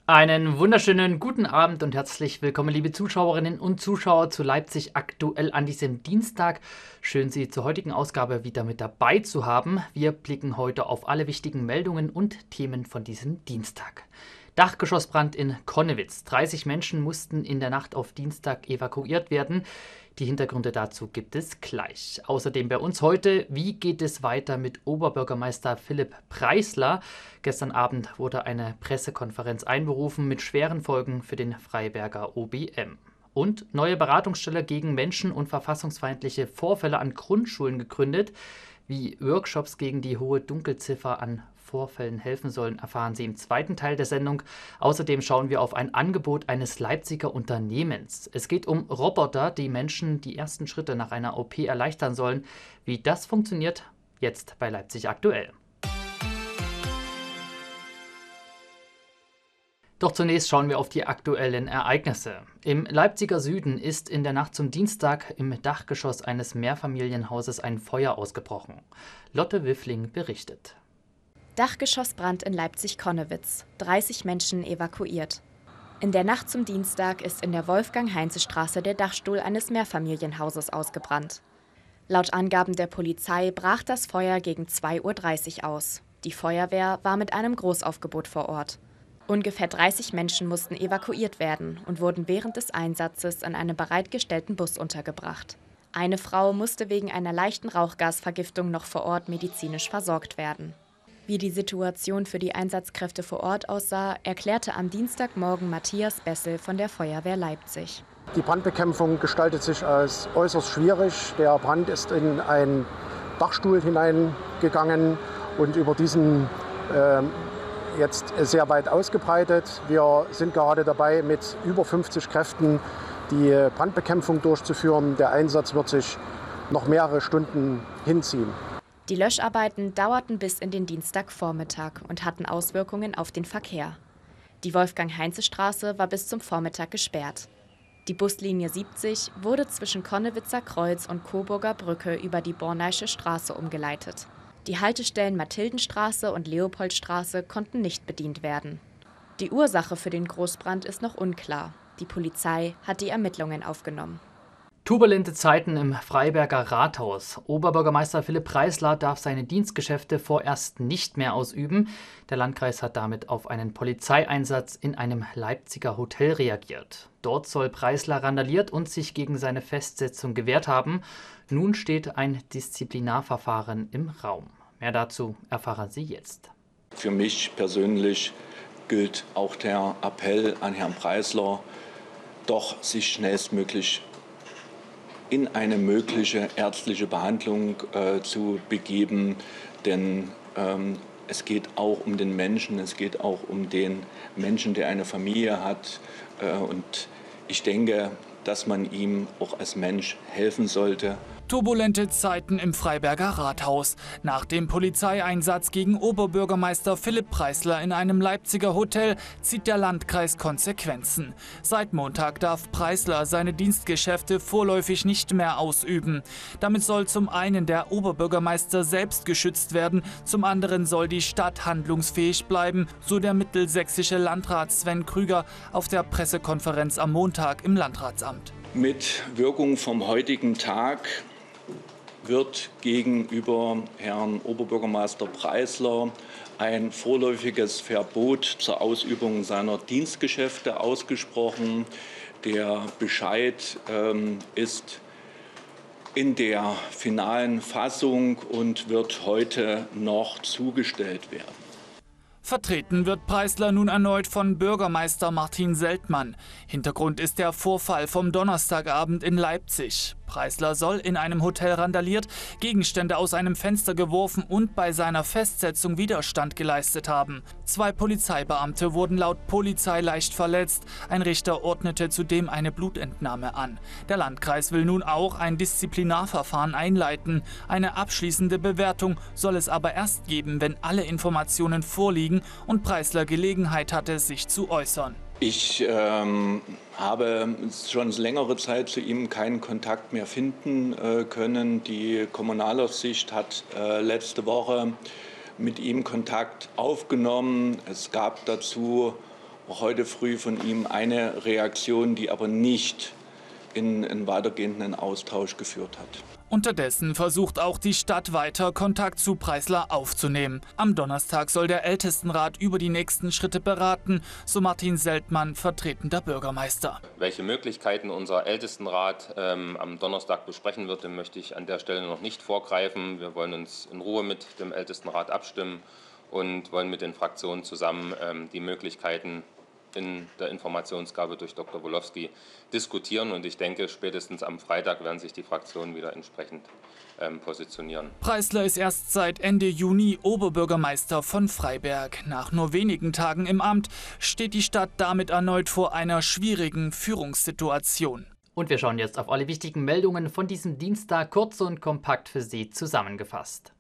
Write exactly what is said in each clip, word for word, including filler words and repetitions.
Einen wunderschönen guten Abend und herzlich willkommen, liebe Zuschauerinnen und Zuschauer, zu Leipzig aktuell an diesem Dienstag. Schön, Sie zur heutigen Ausgabe wieder mit dabei zu haben. Wir blicken heute auf alle wichtigen Meldungen und Themen von diesem Dienstag. Dachgeschossbrand in Connewitz. dreißig Menschen mussten in der Nacht auf Dienstag evakuiert werden. Die Hintergründe dazu gibt es gleich. Außerdem bei uns heute, wie geht es weiter mit Oberbürgermeister Philipp Preisler? Gestern Abend wurde eine Pressekonferenz einberufen mit schweren Folgen für den Freiberger O B M. Und neue Beratungsstelle gegen menschen- und verfassungsfeindliche Vorfälle an Grundschulen gegründet. Wie Workshops gegen die hohe Dunkelziffer an Vorfällen helfen sollen, erfahren Sie im zweiten Teil der Sendung. Außerdem schauen wir auf ein Angebot eines Leipziger Unternehmens. Es geht um Roboter, die Menschen die ersten Schritte nach einer O P erleichtern sollen. Wie das funktioniert, jetzt bei Leipzig aktuell. Doch zunächst schauen wir auf die aktuellen Ereignisse. Im Leipziger Süden ist in der Nacht zum Dienstag im Dachgeschoss eines Mehrfamilienhauses ein Feuer ausgebrochen. Lotte Wiffling berichtet. Dachgeschossbrand in Leipzig-Connewitz. dreißig Menschen evakuiert. In der Nacht zum Dienstag ist in der Wolfgang-Heinze-Straße der Dachstuhl eines Mehrfamilienhauses ausgebrannt. Laut Angaben der Polizei brach das Feuer gegen zwei Uhr dreißig aus. Die Feuerwehr war mit einem Großaufgebot vor Ort. Ungefähr dreißig Menschen mussten evakuiert werden und wurden während des Einsatzes in einem bereitgestellten Bus untergebracht. Eine Frau musste wegen einer leichten Rauchgasvergiftung noch vor Ort medizinisch versorgt werden. Wie die Situation für die Einsatzkräfte vor Ort aussah, erklärte am Dienstagmorgen Matthias Bessel von der Feuerwehr Leipzig. Die Brandbekämpfung gestaltet sich als äußerst schwierig. Der Brand ist in einen Dachstuhl hineingegangen und über diesen äh, jetzt sehr weit ausgebreitet. Wir sind gerade dabei, mit über fünfzig Kräften die Brandbekämpfung durchzuführen. Der Einsatz wird sich noch mehrere Stunden hinziehen. Die Löscharbeiten dauerten bis in den Dienstagvormittag und hatten Auswirkungen auf den Verkehr. Die Wolfgang-Heinze-Straße war bis zum Vormittag gesperrt. Die Buslinie siebzig wurde zwischen Connewitzer Kreuz und Coburger Brücke über die Borneische Straße umgeleitet. Die Haltestellen Mathildenstraße und Leopoldstraße konnten nicht bedient werden. Die Ursache für den Großbrand ist noch unklar. Die Polizei hat die Ermittlungen aufgenommen. Turbulente Zeiten im Freiberger Rathaus. Oberbürgermeister Philipp Preisler darf seine Dienstgeschäfte vorerst nicht mehr ausüben. Der Landkreis hat damit auf einen Polizeieinsatz in einem Leipziger Hotel reagiert. Dort soll Preisler randaliert und sich gegen seine Festsetzung gewehrt haben. Nun steht ein Disziplinarverfahren im Raum. Mehr dazu erfahren Sie jetzt. Für mich persönlich gilt auch der Appell an Herrn Preisler, doch sich schnellstmöglich in eine mögliche ärztliche Behandlung äh, zu begeben, denn ähm, es geht auch um den Menschen, es geht auch um den Menschen, der eine Familie hat, äh, und ich denke, dass man ihm auch als Mensch helfen sollte. Turbulente Zeiten im Freiberger Rathaus. Nach dem Polizeieinsatz gegen Oberbürgermeister Philipp Preisler in einem Leipziger Hotel zieht der Landkreis Konsequenzen. Seit Montag darf Preisler seine Dienstgeschäfte vorläufig nicht mehr ausüben. Damit soll zum einen der Oberbürgermeister selbst geschützt werden, zum anderen soll die Stadt handlungsfähig bleiben, so der mittelsächsische Landrat Sven Krüger auf der Pressekonferenz am Montag im Landratsamt. Mit Wirkung vom heutigen Tag wird gegenüber Herrn Oberbürgermeister Preisler ein vorläufiges Verbot zur Ausübung seiner Dienstgeschäfte ausgesprochen. Der Bescheid ähm, ist in der finalen Fassung und wird heute noch zugestellt werden. Vertreten wird Preisler nun erneut von Bürgermeister Martin Seltmann. Hintergrund ist der Vorfall vom Donnerstagabend in Leipzig. Preisler soll in einem Hotel randaliert, Gegenstände aus einem Fenster geworfen und bei seiner Festsetzung Widerstand geleistet haben. Zwei Polizeibeamte wurden laut Polizei leicht verletzt. Ein Richter ordnete zudem eine Blutentnahme an. Der Landkreis will nun auch ein Disziplinarverfahren einleiten. Eine abschließende Bewertung soll es aber erst geben, wenn alle Informationen vorliegen und Preisler Gelegenheit hatte, sich zu äußern. Ich ähm, habe schon längere Zeit zu ihm keinen Kontakt mehr finden äh, können. Die Kommunalaufsicht hat äh, letzte Woche mit ihm Kontakt aufgenommen. Es gab dazu auch heute früh von ihm eine Reaktion, die aber nicht in einen weitergehenden Austausch geführt hat. Unterdessen versucht auch die Stadt weiter, Kontakt zu Preisler aufzunehmen. Am Donnerstag soll der Ältestenrat über die nächsten Schritte beraten, so Martin Seltmann, vertretender Bürgermeister. Welche Möglichkeiten unser Ältestenrat ähm, am Donnerstag besprechen wird, dem möchte ich an der Stelle noch nicht vorgreifen. Wir wollen uns in Ruhe mit dem Ältestenrat abstimmen und wollen mit den Fraktionen zusammen ähm, die Möglichkeiten in der Informationsgabe durch Doktor Wolofsky diskutieren. Und ich denke, spätestens am Freitag werden sich die Fraktionen wieder entsprechend ähm, positionieren. Preisler ist erst seit Ende Juni Oberbürgermeister von Freiberg. Nach nur wenigen Tagen im Amt steht die Stadt damit erneut vor einer schwierigen Führungssituation. Und wir schauen jetzt auf alle wichtigen Meldungen von diesem Dienstag, kurz und kompakt für Sie zusammengefasst.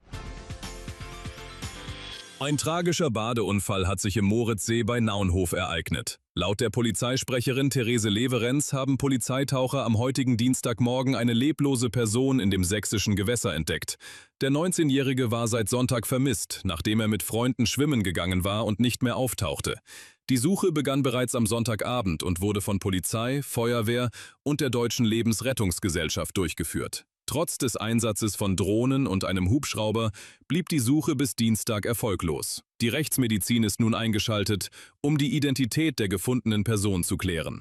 Ein tragischer Badeunfall hat sich im Moritzsee bei Naunhof ereignet. Laut der Polizeisprecherin Therese Leverenz haben Polizeitaucher am heutigen Dienstagmorgen eine leblose Person in dem sächsischen Gewässer entdeckt. Der neunzehnjährige war seit Sonntag vermisst, nachdem er mit Freunden schwimmen gegangen war und nicht mehr auftauchte. Die Suche begann bereits am Sonntagabend und wurde von Polizei, Feuerwehr und der Deutschen Lebensrettungsgesellschaft durchgeführt. Trotz des Einsatzes von Drohnen und einem Hubschrauber blieb die Suche bis Dienstag erfolglos. Die Rechtsmedizin ist nun eingeschaltet, um die Identität der gefundenen Person zu klären.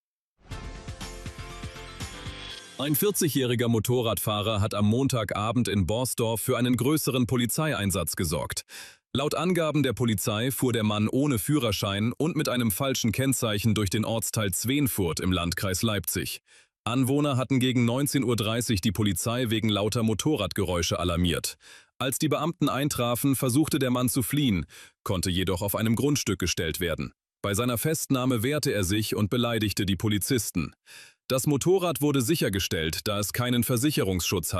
Ein vierzigjähriger Motorradfahrer hat am Montagabend in Borsdorf für einen größeren Polizeieinsatz gesorgt. Laut Angaben der Polizei fuhr der Mann ohne Führerschein und mit einem falschen Kennzeichen durch den Ortsteil Zwenfurt im Landkreis Leipzig. Anwohner hatten gegen neunzehn Uhr dreißig die Polizei wegen lauter Motorradgeräusche alarmiert. Als die Beamten eintrafen, versuchte der Mann zu fliehen, konnte jedoch auf einem Grundstück gestellt werden. Bei seiner Festnahme wehrte er sich und beleidigte die Polizisten. Das Motorrad wurde sichergestellt, da es keinen Versicherungsschutz hatte.